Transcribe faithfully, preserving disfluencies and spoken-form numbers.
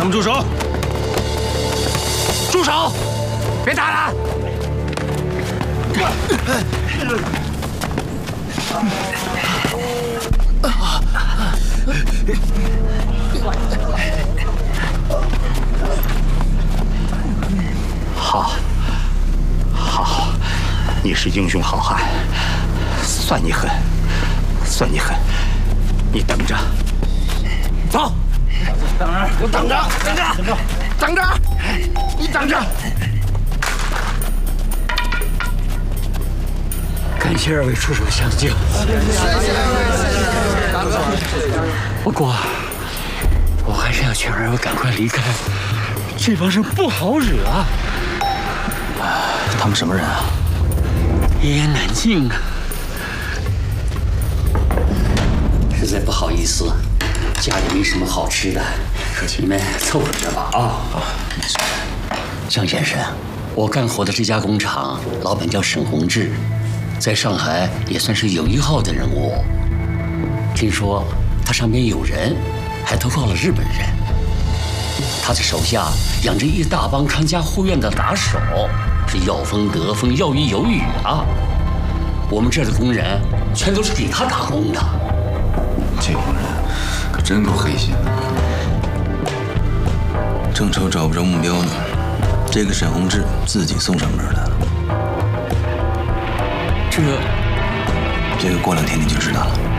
们住手！住手！别打了！ 好，好，你是英雄好汉，算你狠，算你狠，你等着，走。 等着！我等着！等着！等着！你等着！ 感谢二位出手相救。不过，我还是要劝二位赶快离开，这帮人不好惹啊！ 他们什么人啊？ 一言难尽啊！ 实在不好意思。 家里没什么好吃的，你们凑合着吧啊！向先生，我干活的这家工厂老板叫沈宏志，在上海也算是有一号的人物。听说他上边有人，还投靠了日本人。他的手下养着一大帮看家护院的打手，是要风得风，要雨有雨啊！我们这儿的工人全都是给他打工的。 这帮人。 真够黑心的，正愁找不着目标呢。这个沈宏志自己送上门来了。 这， 这个过两天你就知道了。